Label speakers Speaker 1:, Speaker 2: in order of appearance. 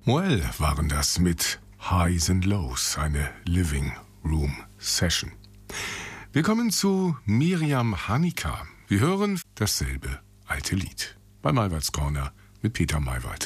Speaker 1: Moell waren das mit Highs and Lows, eine Living Room Session. Wir kommen zu Miriam Hanika. Wir hören dasselbe alte Lied bei Maywalds Corner mit Peter Maywald.